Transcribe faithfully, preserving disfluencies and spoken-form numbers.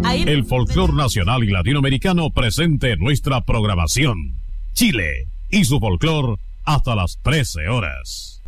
Ahí... El folclor nacional y latinoamericano presente en nuestra programación. Chile y su folclor hasta las trece horas.